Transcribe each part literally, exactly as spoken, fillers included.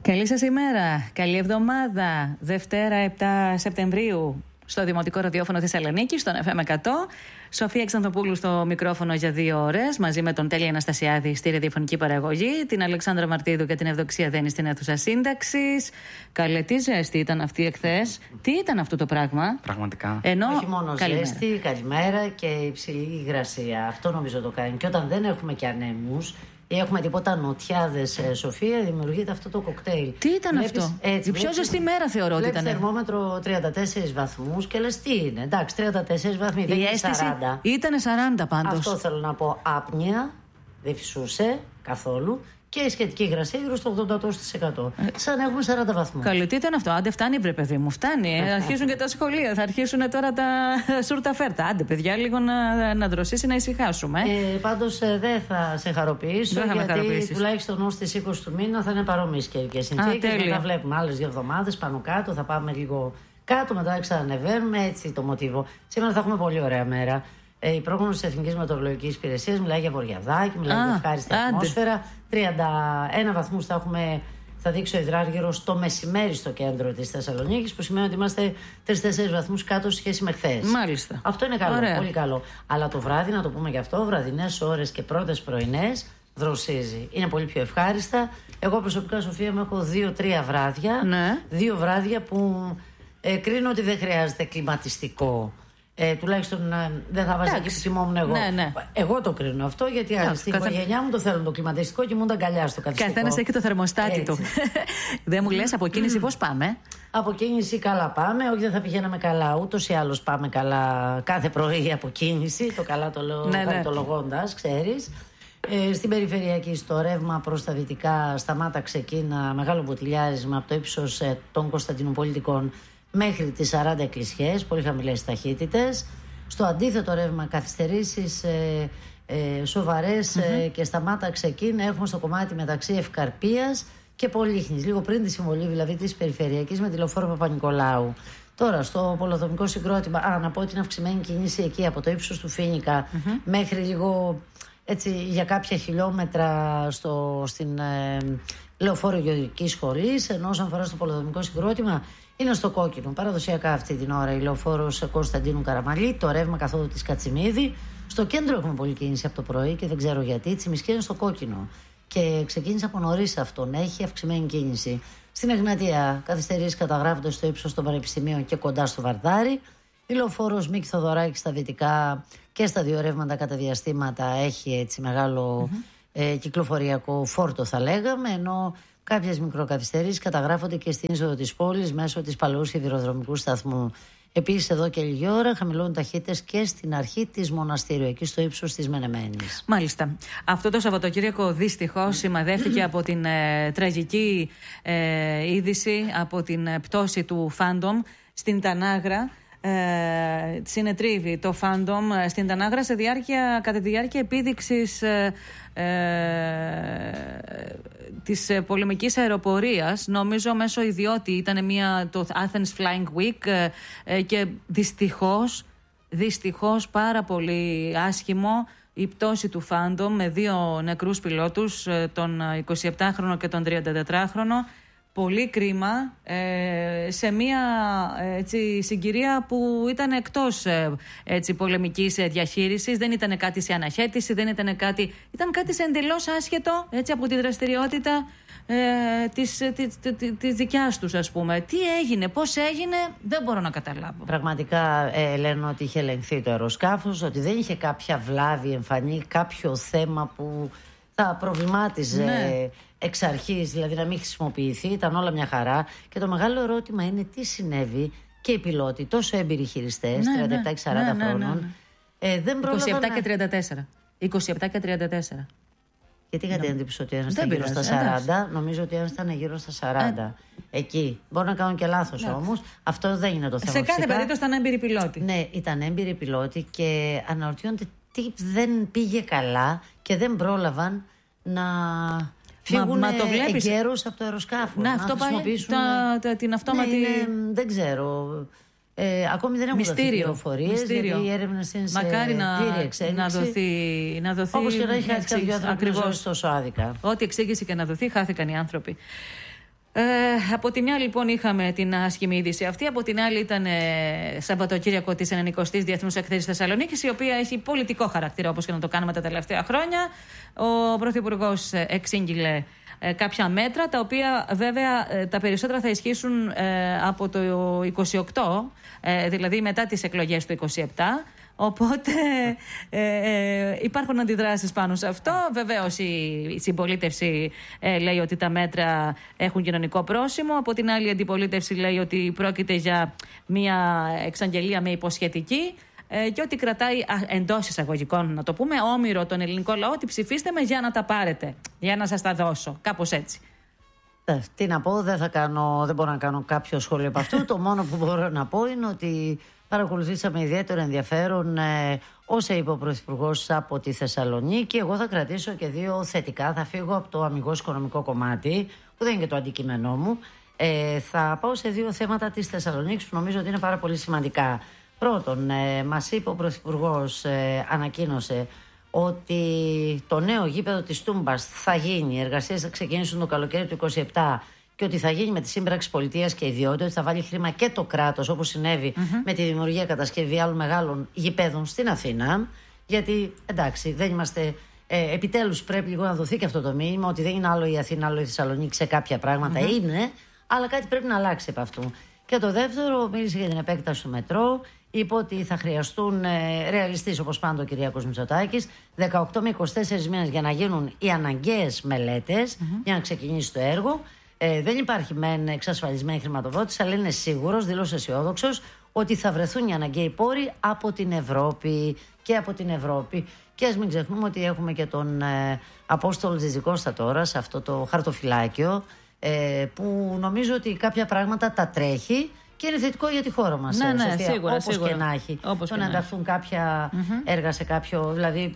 Καλή σας ημέρα, καλή εβδομάδα. Δευτέρα επτά Σεπτεμβρίου στο Δημοτικό Ραδιόφωνο Θεσσαλονίκη, στον εφ εμ εκατό. Σοφία Ξανθοπούλου στο μικρόφωνο για δύο ώρες, μαζί με τον Τέλη Αναστασιάδη στη ραδιοφωνική παραγωγή, την Αλεξάνδρα Μαρτίδου και την Ευδοξία Δένη στην αίθουσα σύνταξης. Καλέ, τι ζέστη ήταν αυτή εχθές. Τι ήταν αυτό το πράγμα. Πραγματικά. Ενώ, όχι μόνο καλημέρα. Ζέστη, καλημέρα και υψηλή υγρασία. Αυτό νομίζω το κάνει. Και όταν δεν έχουμε και ανέμους ή έχουμε τίποτα νοτιάδες, Σοφία, δημιουργείται αυτό το κοκτέιλ. Τι ήταν βλέπεις, αυτό. Έτσι, η πιο ζεστή μέρα θεωρώ ότι ήταν. Θερμόμετρο τριάντα τέσσερις βαθμούς και λες τι είναι. Εντάξει, τριάντα τέσσερις βαθμοί, δεν είναι σαράντα. Ήταν σαράντα πάντως. Αυτό θέλω να πω. Άπνοια, δεν φυσούσε καθόλου. Και η σχετική υγρασία γύρω στο ογδόντα τοις εκατό. Σαν να έχουμε σαράντα βαθμούς. Καλή, τι ήταν αυτό. Άντε, φτάνει, βρε παιδί μου. Φτάνει. Ε. Αρχίζουν και τα σχολεία. Θα αρχίσουν τώρα τα σούρτα φέρτα. Άντε, παιδιά, λίγο να, να δροσίσει, να ησυχάσουμε. Ε, Πάντως ε, δεν θα σε χαροποιήσω. Δεν θα γιατί τουλάχιστον ως τις είκοσι του μήνα θα είναι παρόμοιες καιρικές συνθήκες. Μετά βλέπουμε άλλες δύο εβδομάδες πάνω κάτω. Θα πάμε λίγο κάτω, μετά ξανανεβαίνουμε. Έτσι το μοτίβο. Σήμερα θα έχουμε πολύ ωραία μέρα. Ε, η πρόγνωση της Εθνικής Μετεωρολογικής Υπηρεσίας μιλάει για βοριαδάκι, μιλάει Α, για ευχάριστη άντε. ατμόσφαιρα. τριάντα ένα βαθμούς θα έχουμε, θα δείξει ο υδράργυρος το μεσημέρι στο κέντρο της Θεσσαλονίκης, που σημαίνει ότι είμαστε τρεις τέσσερις βαθμούς κάτω σε σχέση με χθες. Μάλιστα. Αυτό είναι καλό, Ωραία. πολύ καλό. Αλλά το βράδυ, να το πούμε γι' αυτό, βραδινές ώρες και πρώτες πρωινές δροσίζει. Είναι πολύ πιο ευχάριστα. Εγώ προσωπικά, Σοφία, μου έχω δύο-τρία βράδια. Ναι. Δύο βράδια που ε, κρίνω ότι δεν χρειάζεται κλιματιστικό. Ε, τουλάχιστον ε, δεν θα βάζα και ψημόμουν εγώ. Ναι, ναι. Εγώ το κρίνω αυτό, γιατί άλλοι στην καθε... οικογένειά μου το θέλουν το κλιματιστικό και μου τα αγκαλιά στο καθιστικό. Καθένας έχει το θερμοστάτη του. Δεν μου λες από κίνηση πώς πάμε. Από κίνηση καλά πάμε. Όχι, δεν θα πηγαίναμε καλά. Ούτως ή άλλως πάμε καλά κάθε πρωί από κίνηση. Το καλά το λέω ναι, χαριτολογώντας, ξέρεις. Ε, στην περιφερειακή, στο ρεύμα προς τα δυτικά, σταμάτα ξεκίνα μεγάλο μποτιλιάρισμα από το ύψος ε, των Κωνσταντινουπολιτικών μέχρι τις σαράντα εκκλησιές, πολύ χαμηλές ταχύτητες. Στο αντίθετο ρεύμα, καθυστερήσεις ε, ε, σοβαρές mm-hmm. ε, και σταμάτα ξεκίνα έχουμε στο κομμάτι μεταξύ Ευκαρπίας και Πολύχνης, λίγο πριν τη συμβολή δηλαδή της περιφερειακής με τη λεωφόρο Παπα-Νικολάου. Τώρα στο πολεοδομικό συγκρότημα, α, να πω ότι είναι αυξημένη κίνηση εκεί από το ύψος του Φοίνικα mm-hmm. μέχρι λίγο έτσι για κάποια χιλιόμετρα στο, στην ε, λεωφόρο Γεωργικής Σχολής, ενώ όσον αφορά στο πολεοδομικό συγκρότημα είναι στο κόκκινο. Παραδοσιακά αυτή την ώρα η λεωφόρος Κωνσταντίνου Καραμαλή, το ρεύμα καθόδου της Κατσιμίδη. Στο κέντρο έχουμε πολλή κίνηση από το πρωί και δεν ξέρω γιατί. Τσιμισκή είναι στο κόκκινο. Και ξεκίνησε από νωρίς αυτόν. Έχει αυξημένη κίνηση. Στην Εγνατία, καθυστερήσεις καταγράφονται στο ύψος των πανεπιστημίων και κοντά στο Βαρδάρι. Η λεωφόρος Μίκη Θοδωράκη στα δυτικά και στα δύο ρεύματα κατά διαστήματα έχει έτσι μεγάλο mm-hmm. ε, κυκλοφοριακό φόρτο, θα λέγαμε. Ενώ κάποιες μικροκαθυστερήσεις καταγράφονται και στην είσοδο της πόλης μέσω της παλαιού σιδηροδρομικού σταθμού. Επίσης, εδώ και λίγη ώρα χαμηλώνουν ταχύτητες και στην αρχή της Μοναστήριου, εκεί στο ύψος της Μενεμένης. Μάλιστα. Αυτό το Σαββατοκύριακο δυστυχώς σημαδεύτηκε από την ε, τραγική ε, είδηση, από την ε, πτώση του Phantom στην Τανάγρα. Ε, συνετρίβει το Phantom στην Τανάγρα σε διάρκεια, κατά τη διάρκεια επίδειξης ε, ε, της πολεμικής αεροπορίας, νομίζω μέσω ιδιώτη. Ήταν μια, το Athens Flying Week ε, και δυστυχώς δυστυχώς πάρα πολύ άσχημο η πτώση του Phantom με δύο νεκρούς πιλότους, τον εικοσιεπτάχρονο και τον τριαντατετράχρονο. Πολύ κρίμα, ε, σε μια έτσι, συγκυρία που ήταν εκτός ε, έτσι, πολεμικής διαχείρισης. Δεν ήταν κάτι σε αναχέτηση, δεν ήταν κάτι, ήταν κάτι σε εντελώς άσχετο έτσι, από τη δραστηριότητα ε, της, της, της, της δικιάς τους, ας πούμε. Τι έγινε, πώς έγινε, δεν μπορώ να καταλάβω. Πραγματικά ε, λένε ότι είχε ελεγχθεί το αεροσκάφος, ότι δεν είχε κάποια βλάβη εμφανή, κάποιο θέμα που θα προβλημάτιζε ναι. εξ αρχής, δηλαδή να μην χρησιμοποιηθεί, ήταν όλα μια χαρά. Και το μεγάλο ερώτημα είναι τι συνέβη και οι πιλότοι, τόσο έμπειροι χειριστές, ναι, τριάντα επτά και σαράντα ναι, χρόνων, ναι, ναι, ναι. Ε, δεν είκοσι επτά να... και τριάντα τέσσερα. είκοσι επτά και τριάντα τέσσερα. Γιατί είχα την εντύπωση ότι ένας ήταν γύρω στα σαράντα, εντάξει. Νομίζω ότι ένας ήταν γύρω στα σαράντα. Ε... Εκεί. Μπορώ να κάνω και λάθος ναι. όμως. Αυτό δεν είναι το θέμα. Σε κάθε φυσικά. περίπτωση ήταν έμπειροι πιλότοι. Ναι, ήταν έμπειροι πιλότοι και αναρωτιόνται τι δεν πήγε καλά και δεν πρόλαβαν να φύγουν εγκαίρως από το αεροσκάφο. Να, αυτό πάλι, τα, τα, την αυτόματη... Ναι, είναι, δεν ξέρω. Ε, ακόμη δεν έχουν δοθεί πληροφορίες, γιατί οι έρευνες είναι σε Μακάρι πλήρη εξέλιξη. Να δοθεί, να δοθεί... Όπως και να έχει χάσει κάποιο άνθρωπο τόσο άδικα. Ό,τι εξήγηση και να δοθεί, χάθηκαν οι άνθρωποι. Ε, από τη μια λοιπόν είχαμε την άσχημη είδηση αυτή, από την άλλη ήταν ε, Σαββατοκύριακο της ενενηκοστής Διεθνούς Εκθέσης Θεσσαλονίκης, η οποία έχει πολιτικό χαρακτήρα όπως και να το κάνουμε τα τελευταία χρόνια. Ο Πρωθυπουργός εξήγηλε ε, κάποια μέτρα, τα οποία βέβαια ε, τα περισσότερα θα ισχύσουν ε, από το είκοσι οκτώ, ε, δηλαδή μετά τις εκλογές του είκοσι επτά. Οπότε ε, ε, υπάρχουν αντιδράσεις πάνω σε αυτό. Βεβαίως η συμπολίτευση ε, λέει ότι τα μέτρα έχουν κοινωνικό πρόσημο. Από την άλλη η αντιπολίτευση λέει ότι πρόκειται για μια εξαγγελία με υποσχετική ε, και ότι κρατάει εντός εισαγωγικών, να το πούμε, όμηρο τον ελληνικό λαό, ότι ψηφίστε με για να τα πάρετε, για να σας τα δώσω. Κάπως έτσι. Ε, τι να πω, δεν, θα κάνω, δεν μπορώ να κάνω κάποιο σχόλιο από αυτό. Το μόνο που μπορώ να πω είναι ότι παρακολουθήσαμε ιδιαίτερο ενδιαφέρον ε, όσα είπε ο Πρωθυπουργός από τη Θεσσαλονίκη. Εγώ θα κρατήσω και δύο θετικά. Θα φύγω από το αμιγώς οικονομικό κομμάτι, που δεν είναι και το αντικείμενό μου. Ε, θα πάω σε δύο θέματα της Θεσσαλονίκης που νομίζω ότι είναι πάρα πολύ σημαντικά. Πρώτον, ε, μας είπε ο Πρωθυπουργός, ε, ανακοίνωσε ότι το νέο γήπεδο της Τούμπας θα γίνει, οι εργασίες θα ξεκινήσουν το καλοκαίρι του είκοσι επτά και ότι θα γίνει με τη σύμπραξη πολιτείας και ιδιότητα, ότι θα βάλει χρήμα και το κράτος, όπως συνέβη mm-hmm. με τη δημιουργία κατασκευή άλλων μεγάλων γηπέδων στην Αθήνα. Γιατί εντάξει, δεν είμαστε. Ε, επιτέλους πρέπει λίγο να δοθεί και αυτό το μήνυμα, ότι δεν είναι άλλο η Αθήνα, άλλο η Θεσσαλονίκη σε κάποια πράγματα. Mm-hmm. Είναι, αλλά κάτι πρέπει να αλλάξει από αυτού. Και το δεύτερο, μίλησε για την επέκταση του μετρό. Είπε ότι θα χρειαστούν ε, ρεαλιστής, όπως πάντα ο Κυριάκος Μητσοτάκης, δεκαοκτώ με είκοσι τέσσερις μήνες για να γίνουν οι αναγκαίες μελέτες, mm-hmm. για να ξεκινήσει το έργο. Ε, δεν υπάρχει μεν εξασφαλισμένη χρηματοδότηση, αλλά είναι σίγουρος, δήλωσε αισιόδοξος, ότι θα βρεθούν οι αναγκαίοι πόροι από την Ευρώπη και από την Ευρώπη. Και ας μην ξεχνούμε ότι έχουμε και τον ε, Απόστολο Τζιτζικώστα τώρα σε αυτό το χαρτοφυλάκιο, ε, που νομίζω ότι κάποια πράγματα τα τρέχει. Και είναι θετικό για τη χώρα μας. Ναι, ναι, Σοφία, σίγουρα, όπως σίγουρα. και να έχει. Όπως το και να να ενταχθούν κάποια mm-hmm. έργα σε κάποιο. Δηλαδή,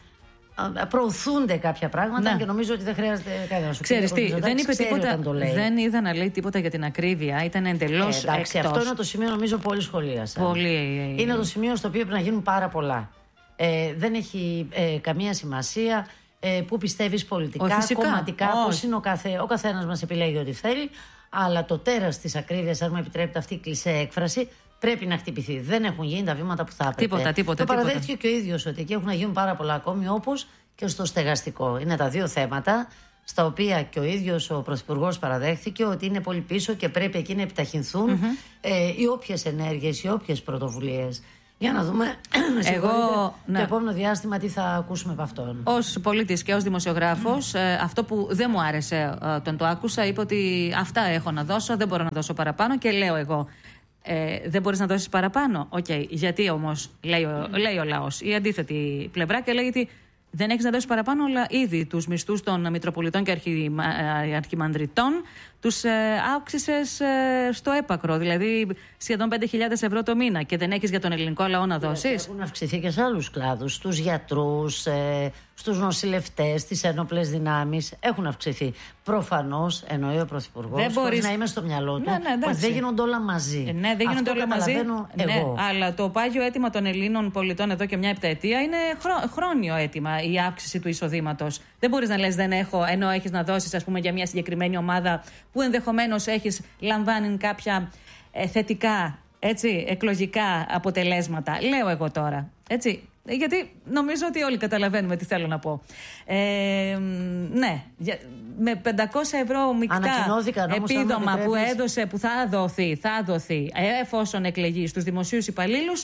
προωθούνται κάποια πράγματα, ναι. Και νομίζω ότι δεν χρειάζεται κανένα να σου πει. Ξέρεις τι, δεν είπε τίποτα. Δεν είδα να λέει τίποτα για την ακρίβεια. Ήταν εντελώς. Ε, εντάξει, εκτός. αυτό είναι το σημείο, νομίζω, πολύ σχολίασα. Πολύ... Είναι το σημείο στο οποίο πρέπει να γίνουν πάρα πολλά. Ε, δεν έχει ε, καμία σημασία ε, που πιστεύεις πολιτικά, Ο, κομματικά, πώς είναι ο, καθέ, ο καθένας μας επιλέγει ό,τι θέλει. Αλλά το τέρας της ακρίβειας, αν μου επιτρέπετε αυτή η κλισέ έκφραση, πρέπει να χτυπηθεί. Δεν έχουν γίνει τα βήματα που θα έπρεπε. Τίποτα, τίποτα. Το παραδέχτηκε και ο ίδιος ότι εκεί έχουν να γίνουν πάρα πολλά ακόμη, όπως και στο στεγαστικό. Είναι τα δύο θέματα στα οποία και ο ίδιος ο Πρωθυπουργός παραδέχθηκε ότι είναι πολύ πίσω και πρέπει εκεί να επιταχυνθούν mm-hmm. ε, οι όποιες ενέργειες, οι όποιες πρωτοβουλίες. Για να δούμε Εγώ, το ναι. επόμενο διάστημα τι θα ακούσουμε από αυτόν. Ως πολίτης και ως δημοσιογράφος, mm. ε, αυτό που δεν μου άρεσε ε, όταν το άκουσα, είπε ότι αυτά έχω να δώσω, δεν μπορώ να δώσω παραπάνω και λέω εγώ. Ε, δεν μπορείς να δώσεις παραπάνω. Οκ, okay. Γιατί όμως, λέει ο, mm. λέει ο λαός, η αντίθετη πλευρά, και λέει ότι δεν έχεις να δώσεις παραπάνω, αλλά ήδη τους μισθούς των Μητροπολιτών και αρχι, Αρχιμανδριτών τους ε, αύξησες ε, στο έπακρο, δηλαδή σχεδόν πέντε χιλιάδες ευρώ το μήνα, και δεν έχεις για τον ελληνικό λαό να δώσεις. Έχουν αυξηθεί και σε άλλους κλάδους, στους γιατρούς, ε, στους νοσηλευτές, στις ένοπλες δυνάμεις. Έχουν αυξηθεί. Προφανώς, εννοεί ο Πρωθυπουργός, δεν μπορείς να είμαι στο μιαλό του, ναι, ναι, ότι δεν γίνονται όλα μαζί. Ε, ναι, δεν γίνονται όλα μαζί. Εγώ. Ναι, αλλά το πάγιο αίτημα των Ελλήνων πολιτών εδώ και μια επταετία είναι χρό, χρόνιο αίτημα, η αύξηση του εισοδήματος. Δεν μπορείς να λες δεν έχω, ενώ έχεις να δώσεις, ας πούμε, για μια συγκεκριμένη ομάδα που ενδεχομένως έχεις λαμβάνει κάποια ε, θετικά, έτσι, εκλογικά αποτελέσματα. Λέω εγώ τώρα. Έτσι. Γιατί νομίζω ότι όλοι καταλαβαίνουμε τι θέλω να πω. Ε, ναι, με πεντακόσια ευρώ μεικτά επίδομα που έδωσε, που θα δοθεί, θα δοθεί εφόσον εκλεγεί στους δημοσίους υπαλλήλους,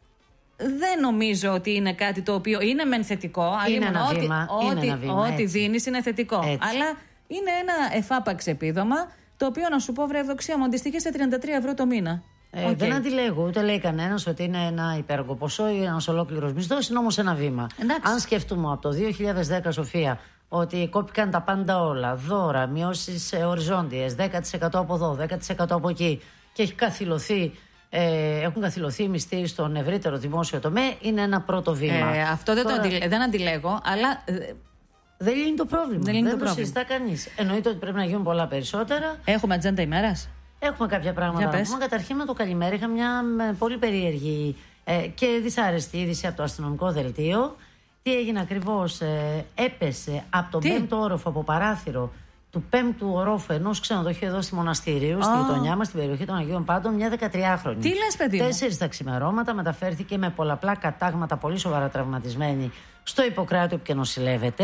δεν νομίζω ότι είναι κάτι το οποίο είναι μεν θετικό. Είναι ένα ότι, βήμα, ότι, είναι ένα βήμα, ό,τι δίνεις είναι θετικό. Έτσι. Αλλά είναι ένα εφάπαξ επίδομα, το οποίο, να σου πω, βρε ευδοξία μου, αντιστοιχεί σε τριάντα τρία ευρώ το μήνα. Ε, okay. Δεν αντιλέγω, ούτε λέει κανένας ότι είναι ένα υπέρογκο ποσό ή ένας ολόκληρος μισθός, είναι όμως ένα βήμα. Εντάξει. Αν σκεφτούμε από το δύο χιλιάδες δέκα, Σοφία, ότι κόπηκαν τα πάντα όλα, δώρα, μειώσεις οριζόντιες, δέκα τοις εκατό από εδώ, δέκα τοις εκατό από εκεί, και έχει καθυλωθεί, ε, έχουν καθυλωθεί οι μισθοί στον ευρύτερο δημόσιο τομέα, είναι ένα πρώτο βήμα. Ε, αυτό δεν, Τώρα... το αντιλέ, δεν αντιλέγω, αλλά. Δεν λύνει το πρόβλημα. Δεν, δεν το, το συζητά κανείς. Εννοείται ότι πρέπει να γίνουν πολλά περισσότερα. Έχουμε ατζέντα ημέρας. Έχουμε κάποια πράγματα να πούμε. Καταρχήν, με το καλημέρα, είχα μια πολύ περίεργη ε, και δυσάρεστη είδηση από το αστυνομικό δελτίο. Τι έγινε ακριβώς, ε, έπεσε από τον πέμπτο όροφο από παράθυρο του πέμπτου ορόφου ενός ξενοδοχείου εδώ στη Μοναστηρίου, oh. στη γειτονιά μας, στην περιοχή των Αγίων Πάντων, μια δεκατριάχρονη. Τι λες, παιδί μου? Τέσσερις τα ξημερώματα, μεταφέρθηκε με πολλαπλά κατάγματα, πολύ σοβαρά τραυματισμένη, στο Ιπποκράτιο που και νοσηλεύεται.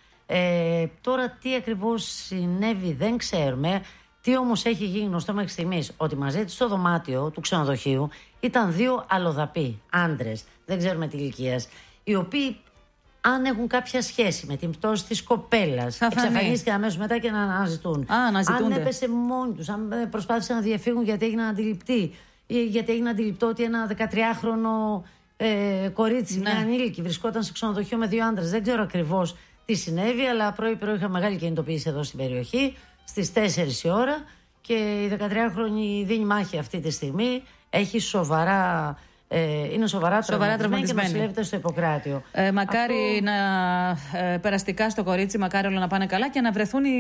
Ε, τώρα τι ακριβώς συνέβη δεν ξέρουμε. Τι όμως έχει γίνει γνωστό μέχρι στιγμής, ότι μαζί της στο δωμάτιο του ξενοδοχείου ήταν δύο αλλοδαποί άντρες, δεν ξέρουμε τι ηλικίας, οι οποίοι, αν έχουν κάποια σχέση με την πτώση της κοπέλας, εξαφανίστηκαν αμέσως μετά και να αναζητούν. Α, αν έπεσε μόνοι τους, αν προσπάθησαν να διαφύγουν γιατί έγιναν αντιληπτοί, ή γιατί έγινε αντιληπτό ότι ένα δεκατριάχρονο ε, κορίτσι, ναι. μια ανήλικη, βρισκόταν σε ξενοδοχείο με δύο άντρες. Δεν ξέρω ακριβώς τι συνέβη, αλλά πρωί-πρωί είχα μεγάλη κινητοποίηση εδώ στην περιοχή, στις τέσσερις η ώρα, και η δεκατριάχρονη δίνει μάχη αυτή τη στιγμή. Έχει σοβαρά. Ε, είναι σοβαρά, σοβαρά τραυματισμένη και νοσηλεύεται στο Ιπποκράτιο. Ε, μακάρι Αυτό... να ε, περαστικά στο κορίτσι, μακάρι όλα να πάνε καλά και να βρεθούν οι,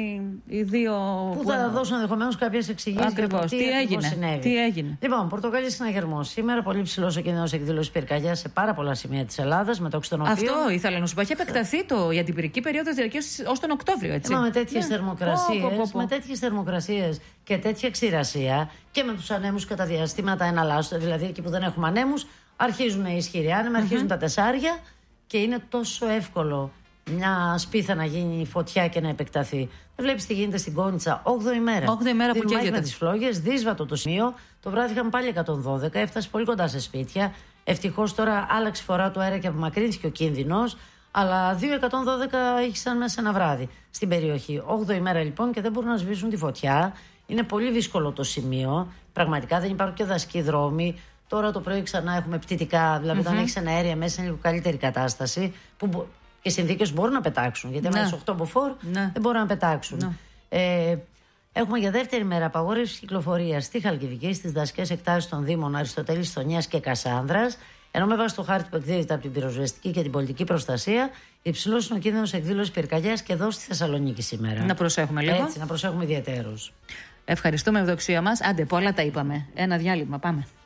οι δύο. Που, που θα δώσουν ενδεχομένως κάποιες εξηγήσεις. Ακριβώς. Τι, τι, έγινε. τι έγινε. Λοιπόν, Πορτοκαλί συναγερμός. Σήμερα πολύ ψηλός ο κίνδυνος εκδήλωσης πυρκαγιάς σε πάρα πολλά σημεία της Ελλάδας. Μεταξύ των οποίων. Αυτό ήθελα να σου πω. Έχει επεκταθεί το, η αντιπυρική περίοδος διαρκώς ως τον Οκτώβριο, έτσι. Μα με τέτοιες θερμοκρασίες, με τέτοιες θερμοκρασίες και τέτοια ξηρασία και με τους ανέμους κατά διαστήματα εναλλάσσονται, δηλαδή εκεί που δεν έχουμε ανέμους, αρχίζουν οι ισχυροί άνεμοι, mm-hmm. αρχίζουν τα τεσσάρια και είναι τόσο εύκολο μια σπίθα να γίνει φωτιά και να επεκταθεί. Δεν βλέπεις τι γίνεται στην Κόνιτσα, όγδοη μέρα. όγδοη μέρα που καίγεται. Με τις φλόγες, δύσβατο το σημείο. Το βράδυ είχαμε πάλι εκατόν δώδεκα, έφτασε πολύ κοντά σε σπίτια. Ευτυχώς τώρα άλλαξε φορά του αέρα και απομακρύνθηκε ο κίνδυνος. Αλλά δύο εκατόν δώδεκα ήχησαν μέσα ένα βράδυ στην περιοχή. όγδοη μέρα λοιπόν και δεν μπορούν να σβήσουν τη φωτιά. Είναι πολύ δύσκολο το σημείο. Πραγματικά δεν υπάρχουν και δασικοί δρόμοι. Τώρα το πρωί ξανά έχουμε πτυτικά. Δηλαδή, mm-hmm. όταν έχει ένα αέρια μέσα, είναι λίγο καλύτερη κατάσταση. Που και συνθήκες μπορούν να πετάξουν. Γιατί αν έχει οκτώ μποφόρ, ναι. δεν μπορούν να πετάξουν. Ναι. Ε, έχουμε για δεύτερη μέρα απαγόρευση κυκλοφορίας στη Χαλκιδική, στις δασικές εκτάσεις των Δήμων Αριστοτέλης, Στονιάς και Κασάνδρας. Ενώ με βάση το χάρτη που εκδίδεται από την πυροσβεστική και την πολιτική προστασία, υψηλός είναι ο κίνδυνος εκδήλωσης πυρκαγιάς και εδώ στη Θεσσαλονίκη σήμερα. Να προσέχουμε λίγο. Έτσι, να προσέχουμε ιδιαίτερως. Ευχαριστούμε, Ευδοξία μας. Άντε, πολλά τα είπαμε. Ένα διάλειμμα, πάμε.